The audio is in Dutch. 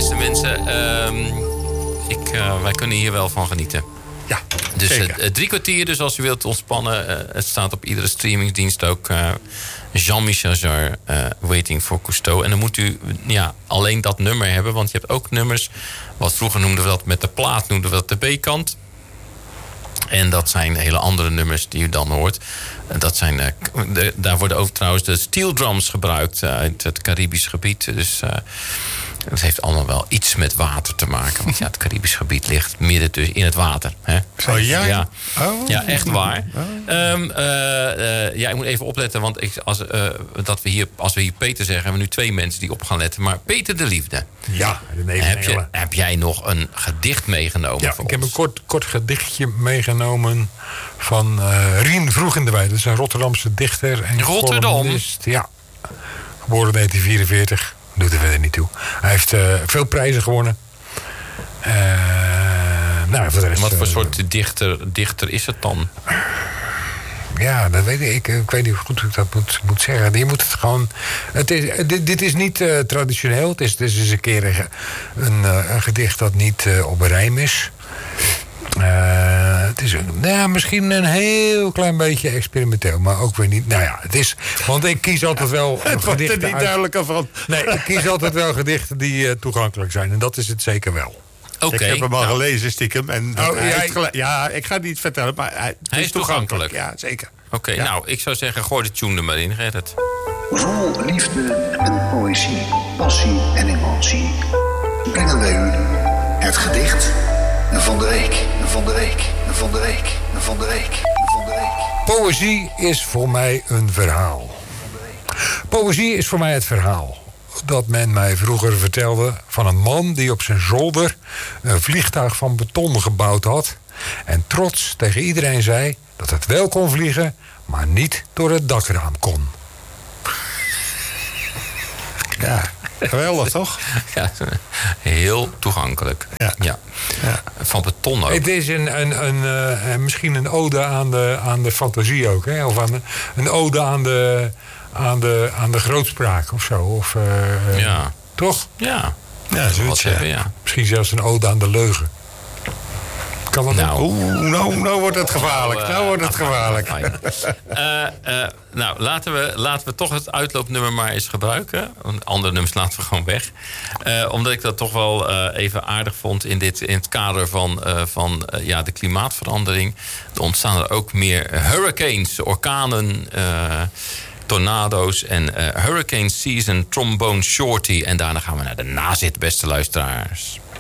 beste mensen. Wij kunnen hier wel van genieten. Ja, dus 3 kwartier, dus als u wilt ontspannen. Het staat op iedere streamingsdienst ook. Jean-Michel Jarre, Waiting for Cousteau. En dan moet u alleen dat nummer hebben. Want je hebt ook nummers. Wat vroeger noemden we dat met de plaat, noemden we dat de B-kant. En dat zijn hele andere nummers die u dan hoort. Dat zijn, daar worden ook trouwens de steel drums gebruikt uit het Caribisch gebied. Dus het heeft allemaal wel iets met water te maken. Want het Caribisch gebied ligt midden in het water. Hè? Oh ja? Ja. Oh. Ja, echt waar. Ik moet even opletten. Want als we hier Peter zeggen, hebben we nu 2 mensen die op gaan letten. Maar Peter de Liefde. Ja, heb jij nog een gedicht meegenomen? Ja, ik heb een kort gedichtje meegenomen van Rien Vroegendewij. Dat is een Rotterdamse dichter en columnist. Ja, geboren in 1944. Doet er verder niet toe. Hij heeft veel prijzen gewonnen. Voor de rest, wat voor soort dichter is het dan? Ja, dat weet ik. Ik weet niet goed hoe ik dat moet zeggen. Je moet het gewoon... Dit is niet traditioneel. Het is eens een keer een gedicht dat niet op een rijm is. Het is misschien een heel klein beetje experimenteel, maar ook weer niet. Nou ja, het is. Want ik kies altijd wel het wordt er niet duidelijker van. Nee, ik kies altijd wel gedichten die toegankelijk zijn. En dat is het zeker wel. Ik heb hem al gelezen, stiekem. En ik ga het niet vertellen, maar hij is toegankelijk. Ja, zeker. Oké, nou, ik zou zeggen, gooi de tune er maar in, Gerrit. Vol liefde en poëzie, passie en emotie brengen wij u het gedicht van de week, van de week, van de week, van de week, van de week. Poëzie is voor mij een verhaal. Poëzie is voor mij het verhaal dat men mij vroeger vertelde van een man die op zijn zolder een vliegtuig van beton gebouwd had en trots tegen iedereen zei dat het wel kon vliegen, maar niet door het dakraam kon. Ja, geweldig toch? Ja, heel toegankelijk. Ja. Van beton ook. Het is misschien een ode aan de fantasie ook, hè? Of een ode aan de grootspraak of zo. Of, toch? Ja. Ja, zoiets. Misschien zelfs een ode aan de leugen. Kan dat nou wordt het gevaarlijk. Laten we toch het uitloopnummer maar eens gebruiken. Andere nummers laten we gewoon weg. Omdat ik dat toch wel even aardig vond in het kader van de klimaatverandering. Er ontstaan er ook meer hurricanes, orkanen, tornado's en Hurricane Season, Trombone Shorty. En daarna gaan we naar de nazit, beste luisteraars.